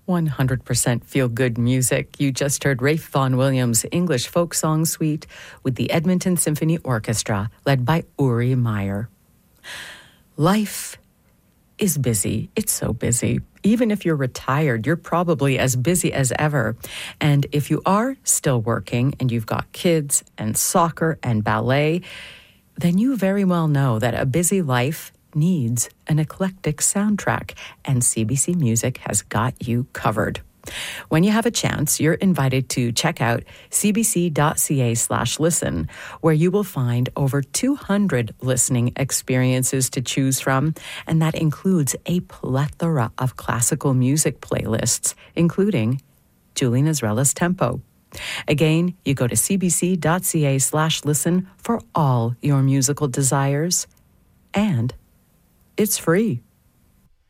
100% feel-good music. You just heard Ralph Vaughan Williams' English Folk Song Suite with the Edmonton Symphony Orchestra, led by Uri Meyer. Life is busy. It's so busy. Even if you're retired, you're probably as busy as ever. And if you are still working and you've got kids and soccer and ballet, then you very well know that a busy life needs an eclectic soundtrack, and CBC Music has got you covered. When you have a chance, you're invited to check out cbc.ca/listen, where you will find over 200 listening experiences to choose from, and that includes a plethora of classical music playlists, including Julie Nazrella's Tempo. Again, you go to cbc.ca/listen for all your musical desires, and it's free.